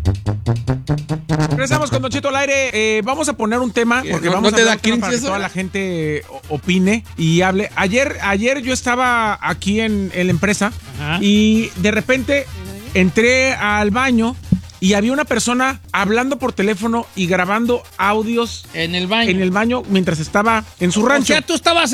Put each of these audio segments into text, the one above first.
Regresamos con Don Cheto al aire. Vamos a poner un tema porque vamos ¿No te a da hablar para cringe que eso? toda la gente opine y hable. Ayer yo estaba aquí en la empresa. Ajá. Y de repente entré al baño y había una persona hablando por teléfono y grabando audios En el baño. en el baño mientras estaba en su rancho. O sea,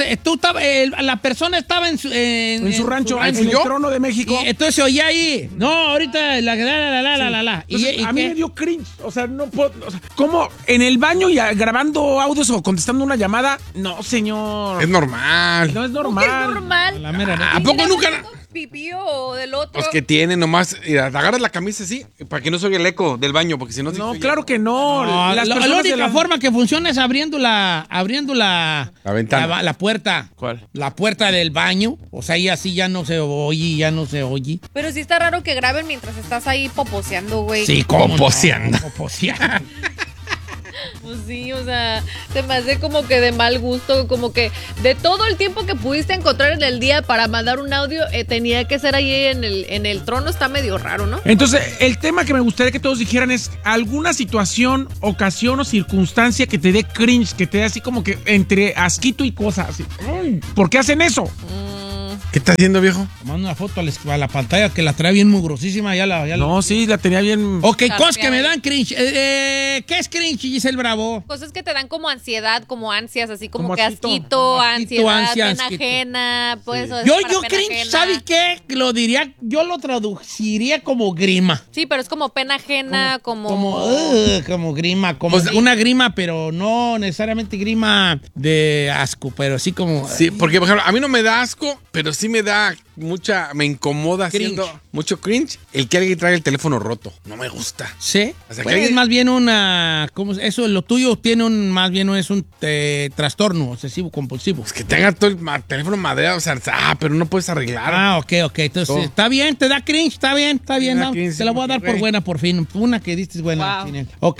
la persona estaba en su rancho, en ¿Y el trono de México. entonces se oía ahí. No, ahorita la. Entonces, a mí qué? me dio cringe. O sea, no puedo. O sea, ¿cómo en el baño y grabando audios o contestando una llamada? No, señor. Es normal. No es ¿Cómo normal. que es normal? La mera neta. ¿A poco nunca? Pipí o del otro. Pues que tiene nomás, mira, te agarras la camisa así, para que no se oiga el eco del baño, porque si no... No, se claro que no. No, Las la personas única de la- forma que funciona es abriendo la La ventana. la puerta. ¿Cuál? La puerta del baño. O sea, y así ya no se oye. Pero sí está raro que graben mientras estás ahí poposeando, güey. Sí, ¿cómo no? Poposeando. Poposeando. Pues sí, o sea, se me hace como que de mal gusto, como que de todo el tiempo que pudiste encontrar en el día para mandar un audio, tenía que ser ahí en el trono, está medio raro, ¿no? Entonces, el tema que me gustaría que todos dijeran es alguna situación, ocasión o circunstancia que te dé cringe, que te dé así como que entre asquito y cosas. Así. Ay, ¿por qué hacen eso? ¿Qué está haciendo, viejo? Manda una foto a la pantalla que la trae bien mugrosísima. No, sí, la tenía bien. Ok, Carpeada. cosas que me dan cringe. ¿Qué es cringe, Giselle Bravo? Cosas que te dan como ansiedad, como ansias, así como, Como que asquito. asquito, ansiedad, ansia, pena asquito. ajena, pues eso es Yo para pena cringe, ajena. ¿sabe qué? Yo lo traduciría como grima. Sí, pero es como pena ajena, como Como grima, como Pues, una grima, pero no necesariamente grima de asco, pero sí como... Sí, porque, por ejemplo, a mí no me da asco, pero sí me da me incomoda Cringe. haciendo mucho cringe el que alguien traiga el teléfono roto. No me gusta. ¿Sí? O sea, que Pues alguien- es más bien una... Eso, lo tuyo más bien es un trastorno obsesivo compulsivo. Pues que tenga todo el teléfono madreado, o sea, pero no puedes arreglar. Ah, ok. Entonces, Todo. está bien, te da cringe, está bien. Me da ¿no? cringe, Te la voy a dar por güey. buena, por fin. Una que diste es buena. Wow. Chinel. Ok,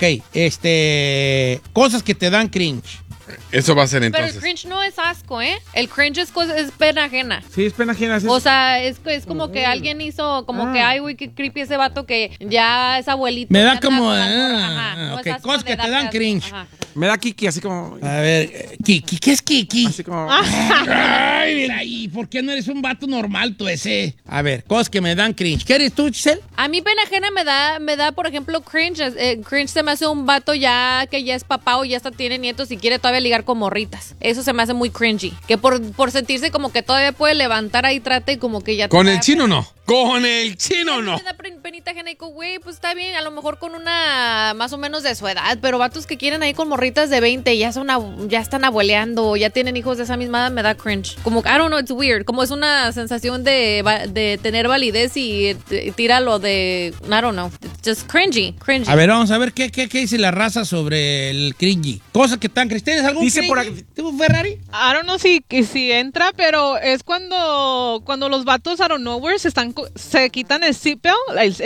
cosas que te dan cringe. Eso va a ser Pero el entonces. cringe no es asco, ¿eh? El cringe es pena ajena. Sí, es pena ajena. O sea, es como que alguien hizo, como que, ay, güey, qué creepy ese vato que ya es abuelito. Me da ya como... anda con la morra. Ajá, no ok, es asco cosas de que te darte dan asco. cringe. Ajá. me da kiki, así como. A ver, Kiki, ¿qué es Kiki? Así como. Ay, mira, ¿y por qué no eres un vato normal tú ese? A ver, cosas que me dan cringe. ¿Qué eres tú, Giselle? A mí pena ajena me da, por ejemplo, cringe. Cringe se me hace un vato ya que ya es papá o ya hasta tiene nietos y quiere todavía ligar con morritas. Eso se me hace muy cringy. Que por sentirse como que todavía puede levantar ahí trate y como que ya... ¿Con te el da chino no? ¿Con el chino no? Me da penita ajena y digo, güey, pues está bien, a lo mejor con una más o menos de su edad, pero vatos que quieren ahí con morritas de 20 y ya están abueleando o ya tienen hijos de esa misma edad, me da cringe. Como, I don't know, it's weird. Como es una sensación de tener validez y tira lo de, I don't know, it's just cringy. A ver, vamos a ver qué dice la raza sobre el cringy. Cosas que están cringe. ¿Tienes algún Dice cringy? por aquí- ¿Tú, Ferrari? I don't know si entra, pero es cuando los vatos out of nowhere se quitan el seatbelt,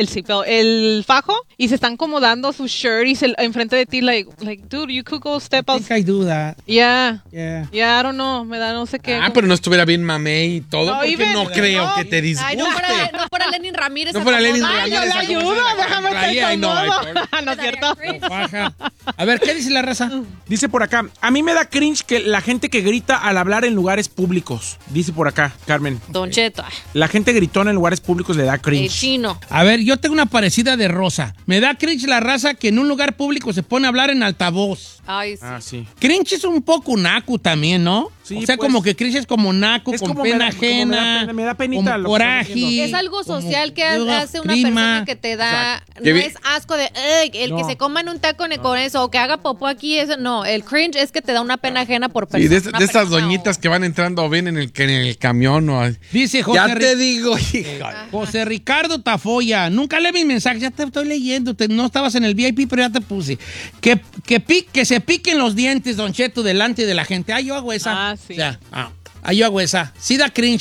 el fajo, y se están acomodando su shirt y enfrente de ti, like, dude, you could go step I out. think I do that. Yeah, Yeah. I don't know, me da no sé qué. Ah, pero no estuviera bien mamé y todo, No, porque Iben, no creo no. que te disguste. Ay, no fuera Lenin Ramírez. No fuera Lenin acomodado. Ay, yo le Ramírez, ayudo, ¿cómo se la déjame traía? Ay, estar no, ay, cómodo. No es cierto. Cringe. Baja. A ver, ¿qué dice la raza? Dice por acá, a mí me da cringe que la gente que grita al hablar en lugares públicos. Dice por acá, Carmen. Don Cheto, La gente gritona en lugares públicos le da el cringe. chino. A ver, yo tengo una parecida de Rosa. Me da cringe la raza que en un lugar público se pone a hablar en altavoz. Ay, sí. Ah, sí. Cringe es un poco naco también, ¿no? Sí, o sea, pues. como que cringe es como naco, Es con como pena me da- como me da ajena. pena, me da penita como lo que coraje. estás diciendo. Es algo como, social que "Ugh, hace una grima". persona que te da. Que No vi- es asco de "Ey", el que No. se coma en un taco con eso o que haga popó aquí. Eso, no, el cringe es que te da una pena ajena por Sí, persona. de estas doñitas que van entrando o bien en el camión o... Dice José, Ya te digo, hijo. José Ricardo Tafoya. Nunca lee mis mensajes, ya te estoy leyendo. No estabas en el VIP, pero ya te puse. Que se piquen los dientes, Don Cheto, delante de la gente. Ah, yo hago esa. Ah, sí. O sea, yo hago esa. Sí da cringe, ¿da?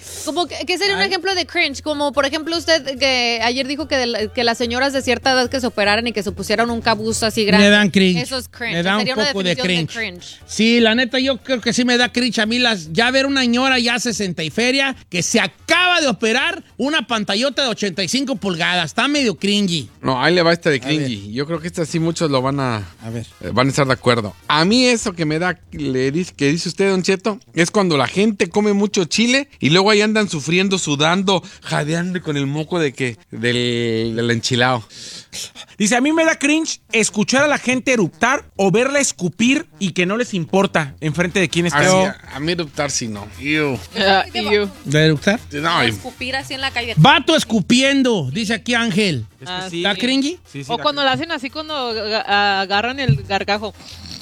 Como que sería un ejemplo de cringe, como por ejemplo usted que ayer dijo que las señoras de cierta edad que se operaran y que se pusieran un cabuz así grande. Me dan cringe. Eso es cringe. Me da un Sería una poco de definición cringe. Sí, la neta, yo creo que sí me da cringe a mí ya ver una señora ya 60 y feria que se acaba de operar una pantallota de 85 pulgadas. Está medio cringy. No, ahí le va esta de cringy. Yo creo que esta sí muchos lo van a ver. Van a estar de acuerdo. A mí eso que me da, que dice usted, Don Cheto, es cuando la gente come mucho chile y luego ahí andan sufriendo, sudando, jadeando con el moco del enchilado. Dice, a mí me da cringe escuchar a la gente eruptar o verla escupir y que no les importa enfrente de quién está. A mí eruptar sí no. Ew. ¿De eructar? No, Escupir así en la calle. Vato escupiendo, dice aquí Ángel. Sí. ¿Está cringy? Sí, O cuando lo hacen así cuando agarran el gargajo.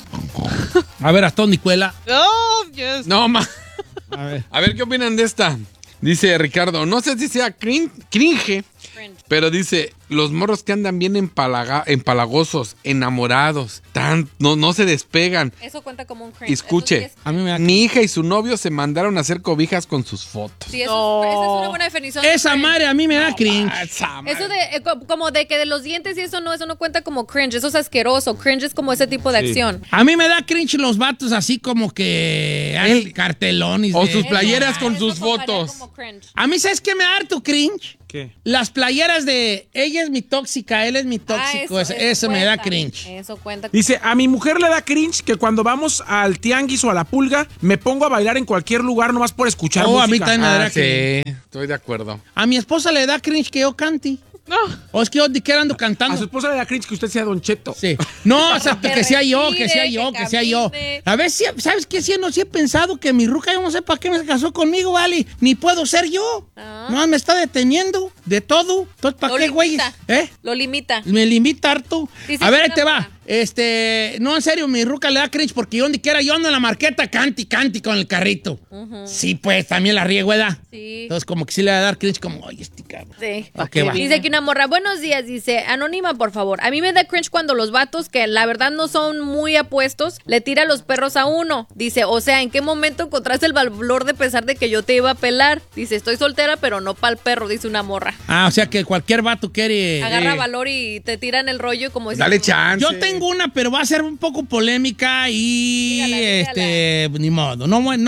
A ver, hasta dónde cuela. Oh, yes. no, A ver. A ver, ¿qué opinan de esta? Dice Ricardo, no sé si sea cringe, pero dice, los morros que andan bien empalagosos, enamorados, no se despegan. Eso cuenta como un cringe. Escuche, Eso sí A mí me da mi hija y su novio se mandaron a hacer cobijas con sus fotos. sí, esa es una buena definición. de Esa cringe. madre a mí me da cringe. Eso de como de que de los dientes y eso no cuenta como cringe, eso es asqueroso. Cringe es como ese tipo de acción. A mí me da cringe los vatos así como que hacen cartelones. O de- sus playeras con Eso sus contaría fotos. como cringe. A mí, ¿sabes qué me da harto cringe? ¿Qué? Las playeras de ella es mi tóxica, él es mi tóxico. Eso me da cuenta. cringe. Eso cuenta. Dice, a mi mujer le da cringe que cuando vamos al tianguis o a la pulga, me pongo a bailar en cualquier lugar nomás por escuchar Oh, música. a mí también me da cringe. Sí, estoy de acuerdo. A mi esposa le da cringe que yo cante. No. O es que yo de qué ando A su cantando. esposa le da cringe que usted sea Don Cheto. Sí. No, o sea, Que que sea yo, respire, que sea yo, que que sea yo. camine. A ver, ¿sabes qué? Sí, no, sí he pensado que mi ruca, yo no sé para qué me casó conmigo, vale. Ni puedo ser yo. Ah. No, me está deteniendo de todo. Entonces, ¿para Lo qué, güey? limita. Lo limita. Me limita harto. Sí, sí, a ver, sí, ahí te una va. No, en serio, mi ruca le da cringe porque yo donde quiera yo ando en la marqueta, canti con el carrito. Sí, pues, también la riego, ¿verdad? Sí. Entonces, como que sí le va a dar cringe, como, oye, este cabrón. Sí. ¿A qué va? Dice aquí una morra, buenos días, dice, anónima, por favor. A mí me da cringe cuando los vatos, que la verdad no son muy apuestos, le tira los perros a uno. Dice, o sea, ¿en qué momento encontraste el valor de pensar de que yo te iba a pelar? Dice, estoy soltera, pero no pa'l perro, dice una morra. Ah, o sea que cualquier vato quiere... Agarra valor y te tiran el rollo como Dale dice. chance. Yo tengo una, pero va a ser un poco polémica y Dígala. ni modo.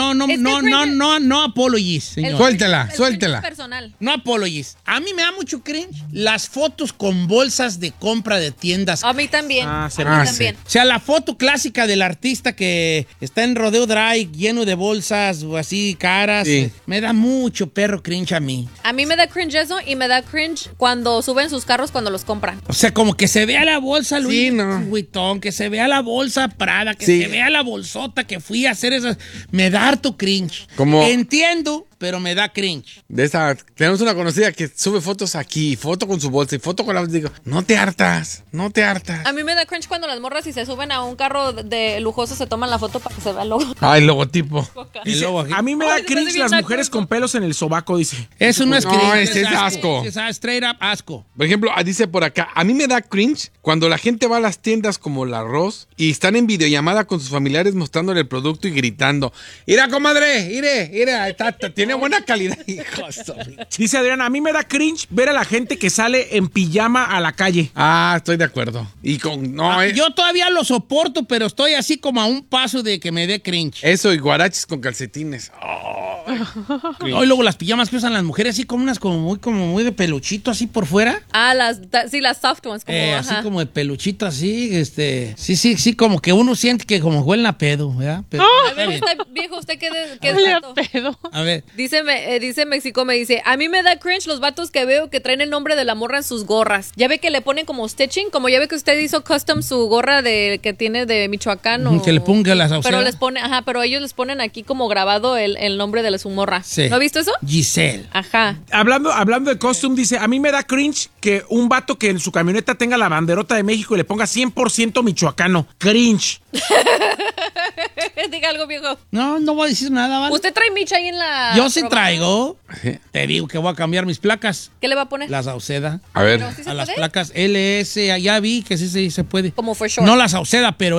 No apologies, señor. Suéltela. Personal. No apologies. A mí me da mucho cringe las fotos con bolsas de compra de tiendas. A mí también. Ah, a sí. mí Ah, también. O sea, la foto clásica del artista que está en Rodeo Drive lleno de bolsas o así caras. Sí. Me da mucho perro cringe a mí. A mí me da cringe eso y me da cringe cuando suben sus carros cuando los compran. O sea, como que se vea la bolsa Louis Sí, no. Vuitton, que se vea la bolsa Prada, que Sí. se vea la bolsota que fui a hacer esas. Me da harto cringe. Como- Entiendo, pero me da cringe. Tenemos una conocida que sube fotos aquí, foto con su bolsa y foto con la... Digo, no te hartas. A mí me da cringe cuando las morras si se suben a un carro de lujoso se toman la foto para que se vea el logo. Ah, el logotipo. Y Dice, luego aquí. a mí me da Ay, se me hace cringe bien las mujeres naco. con pelos en el sobaco, dice. Eso no es No, cringe. ese es asco. Es straight up asco. Por ejemplo, dice por acá, a mí me da cringe cuando la gente va a las tiendas como la Ross y están en videollamada con sus familiares mostrándole el producto y gritando, ¡Mira, comadre! ¡Mira! Tiene buena calidad, hijos. Dice Adriana, a mí me da cringe ver a la gente que sale en pijama a la calle. Ah, estoy de acuerdo. Y con... No, Yo todavía lo soporto, pero estoy así como a un paso de que me dé cringe. eso y guaraches con calcetines. Hoy luego las pijamas que usan las mujeres así como unas como muy de peluchito así por fuera. Ah, las soft ones. Como, Así ajá. como de peluchito así, sí, como que uno siente que como huelen a pedo, ¿verdad? Pero, A está ver, bien. usted, viejo, ¿usted qué es Huele a vato? pedo. A ver, Dice México, me dice, a mí me da cringe los vatos que veo que traen el nombre de la morra en sus gorras. Ya ve que le ponen como stitching, como ya ve que usted hizo custom su gorra que tiene de Michoacán. que le ponga la Pero sauceda. les pone, pero ellos les ponen aquí como grabado el nombre de su morra. Sí. ¿No ha visto eso? Giselle. Ajá. Hablando de costume, dice, a mí me da cringe que un vato que en su camioneta tenga la banderota de México y le ponga 100% michoacano. Cringe. Diga algo, viejo. No voy a decir nada, ¿vale? ¿Usted trae micha ahí en la Yo sí traigo. Te digo que voy a cambiar mis placas. ¿Qué le va a poner? La Sauceda. A ver. ¿Pero sí se A las puede? placas LS, ya vi que sí se puede. Como for sure. No la Sauceda, pero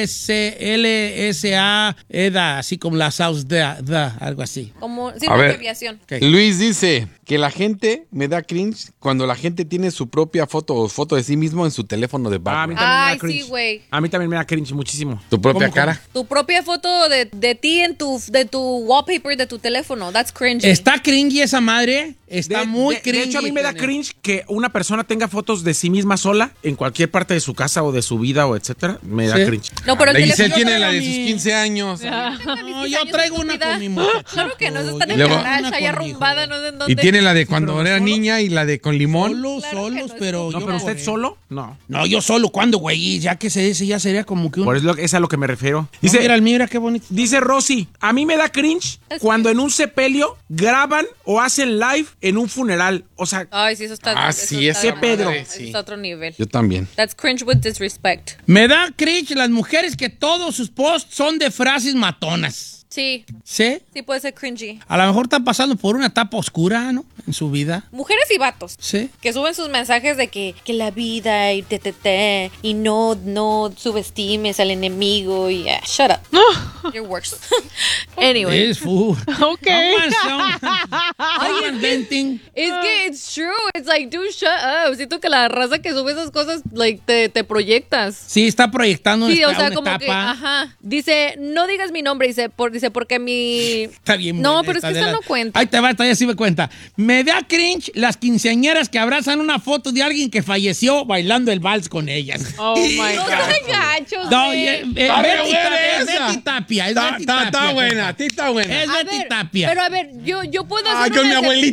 LSA, EDA, así como la Sauceda, algo así. Como, sí, A una ver. abreviación. Ok. Luis dice que la gente me da cringe cuando la gente tiene su propia foto o foto de sí mismo en su teléfono de A mí Batman. también me da Ay, cringe. sí, güey. A mí también me da cringe muchísimo. Tu propia ¿Cómo? cara. Tu propia foto de ti en de tu wallpaper de tu teléfono. That's cringy. Está cringy esa madre. Está muy cringy. De hecho, a mí me da Tania. cringe que una persona tenga fotos de sí misma sola en cualquier parte de su casa o de su vida o etcétera. Me da Sí. cringe. No, pero el La Giselle teléfono... tiene la de mi- sus 15 años. No, yo traigo una con mi muchacha. Claro que no, eso está en el Luego- garage, allá arrumbada, no sé en dónde. Y tiene la de cuando pero era solo. niña y la de con limón. Solos, Claro que no es pero tu- No, yo pero por usted él. solo, no. No, yo solo, ¿cuándo, güey? Ya que ese ya sería como que un... Por eso es a lo que me refiero. Dice, Dice, mira qué bonito. dice Rosy, a mí me da cringe Es cuando en un sepelio graban o hacen live en un funeral. O sea, Ay, sí, eso está... Ah, eso sí, está- esa Pedro. madre, Eso sí. está a otro nivel. Yo también. That's cringe with disrespect. Me da cringe las mujeres que todos sus posts son de frases matonas. Sí, ¿Sí? sí puede ser cringy. A lo mejor están pasando por una etapa oscura, ¿no? En su vida. Mujeres y vatos. Sí. Que suben sus mensajes de que la vida y y no subestimes al enemigo y shut up. You're worse. Anyway. Es full. Ok. Someone's venting. Es que it's true. It's like, dude, shut up. Siento que la raza que sube esas cosas, like, te proyectas. Sí, está proyectando Sí, o una sea, etapa. como que, ajá. Dice, no digas mi nombre, dice porque mi... Está bien. No, buena pero es que de esa la- no cuenta. Ahí te va, esta ya sí me cuenta. Me da cringe las quinceañeras que abrazan una foto de alguien que falleció bailando el vals con ellas. Oh my No God. sean gachos, No, güey. es Betty Tapia. Es Betty Tapia. Está buena, está buena. Es A Betty ver, Tapia. pero a ver, yo puedo Ay, hacer con mi una abuelita.